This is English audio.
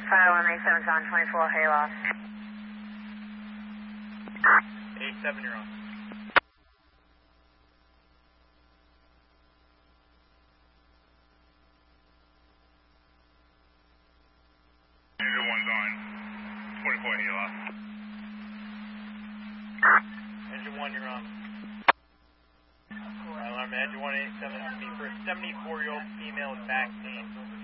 Fire 187 on 24, Hayloft. 87, you're on. Engine 1's on 24, Hayloft. Engine 1, you're on. Alarm, Engine 187, speak for a 74-year-old female with back pain.